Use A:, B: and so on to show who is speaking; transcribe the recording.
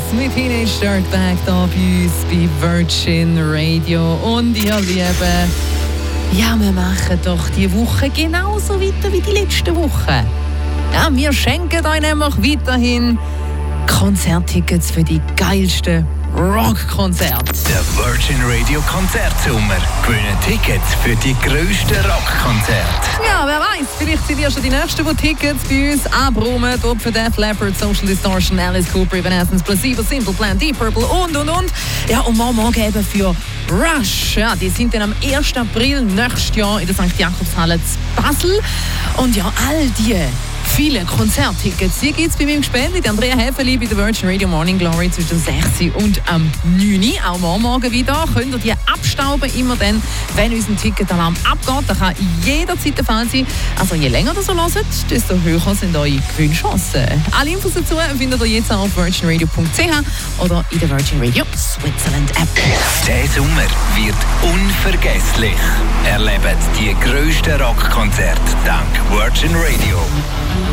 A: mit Teenage Dirtbag da bei uns bei Virgin Radio. Und ihr Lieben, ja, wir machen doch die Woche genauso weiter wie die letzten Wochen. Ja, wir schenken euch nämlich weiterhin Konzerttickets für die geilsten Rockkonzerte.
B: Der Virgin Radio Konzertsommer. Gewinnen Tickets für die grössten Rockkonzerte.
A: Ja, wer weiß, vielleicht sind ja schon die Nächsten, die Tickets bei uns abräumen. Ob für Def Leppard, Social Distortion, Alice Cooper, Evanescence, Placebo, Simple Plan, Deep Purple und. Ja, und morgen eben für Rush. Ja, die sind dann am 1. April nächstes Jahr in der St. Jakobshalle zu Basel. Und ja, all die viele Konzerttickets, die gibt es bei mir gespendet. Andrea Häfeli bei der Virgin Radio Morning Glory zwischen 6 und 9. Auch morgen wieder. Könnt ihr die abstauben, immer dann, wenn unser Ticketalarm abgeht. Da kann jederzeit der Fall sein. Also je länger ihr so hört, desto höher sind eure Gewinnchancen. Alle Infos dazu findet ihr jetzt auf virginradio.ch oder in der Virgin Radio Switzerland App.
B: Der Sommer wird unvergesslich. Erlebt die grössten Rockkonzerte dank Virgin Radio.